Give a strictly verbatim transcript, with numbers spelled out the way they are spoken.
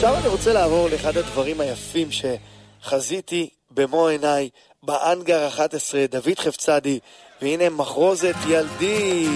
עכשיו אני רוצה לעבור לאחד הדברים היפים שחזיתי במו עיניי באנגר אחת עשרה, דוד חפצדי, והנה מחרוזת ילדי.